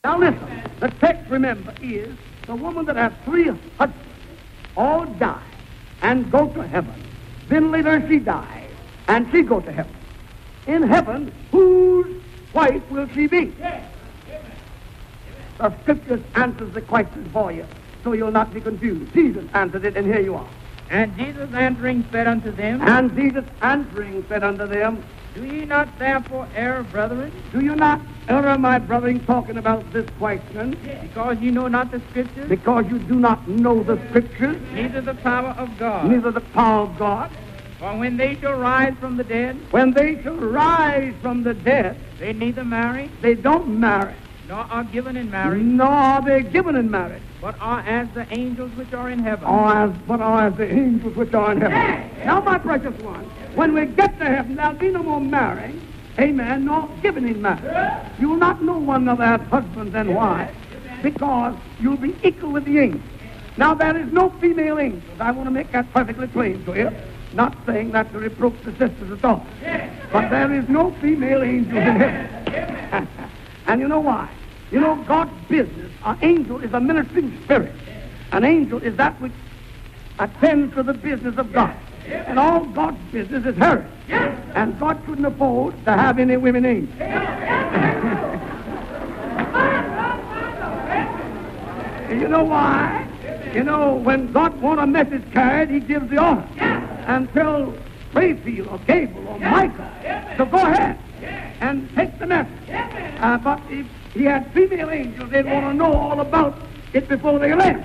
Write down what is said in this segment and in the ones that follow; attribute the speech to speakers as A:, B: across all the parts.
A: Now listen, the text, remember, is the woman that has 3 husbands all die and go to heaven. Then later she dies and she goes to heaven. In heaven, whose wife will she be? The Scriptures answers the question for you, so you'll not be confused. Jesus answered it, and here you are.
B: And Jesus answering said unto them,
A: And Jesus answering said unto them,
B: Do ye not therefore err, brethren?
A: Do you not err, my brethren, talking about this question?
B: Because ye know not the Scriptures,
A: Because you do not know the Scriptures,
B: neither the power of God.
A: neither the power of God.
B: For when they shall rise from the dead,
A: When they shall rise from the dead,
B: they neither marry,
A: they don't marry,
B: nor are given in marriage,
A: nor are they given in marriage,
B: but are as the angels which are in heaven.
A: but are as the angels which are in heaven. Now, my precious one, when we get to heaven, there'll be no more marrying, amen, nor giving in marriage. You will not know one another as husbands and wives, because you'll be equal with the angels. Now, there is no female angels. I want to make that perfectly plain to you. Not saying that to reproach the sisters at all. But there is no female angels in heaven. And you know why? You know, God's business, an angel is a ministering spirit. An angel is that which attends to the business of God. And all God's business is hers. And God couldn't afford to have any women angels. You know why? You know, when God wants a message carried, he gives the order. And tell Rayfield or Gable or Michael to go ahead and take the message. But if he had female angels, they'd want to know all about it before they left.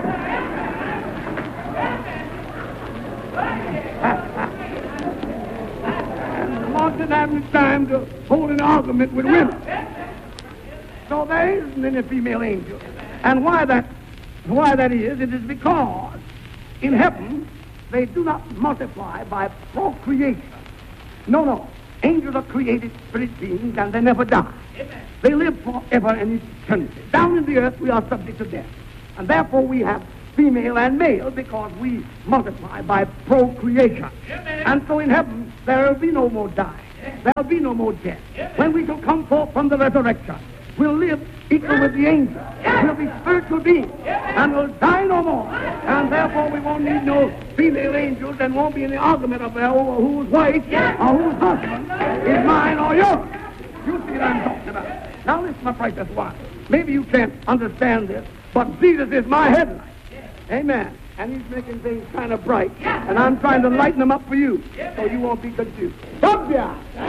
A: And the Lord didn't have any time to hold an argument with women. So there isn't any female angels. And why that is, it is because in heaven they do not multiply by procreation. No. Angels are created spirit beings and they never die. They live forever in eternity. Down in the earth we are subject to death. And therefore we have female and male because we multiply by procreation. And so in heaven there will be no more dying. There will be no more death. When we shall come forth from the resurrection, we'll live equal with the angels. We'll be spiritual beings. And we'll die no more. And therefore we won't need no female angels and won't be any argument over whose wife or whose husband is mine or yours. You see what I'm talking about. Now listen, my precious one. Maybe you can't understand this, but Jesus is my headlight. Amen. And he's making things kind of bright. And I'm trying to lighten them up for you so you won't be confused. W,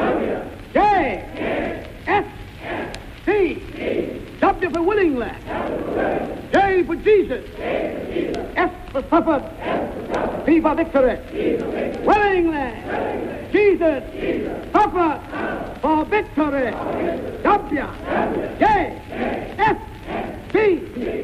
A: J, S, C, W for willingly, J for Jesus, S for suffered, V for victory. Willingly, Jesus, suffered for victory. W, J, S, C,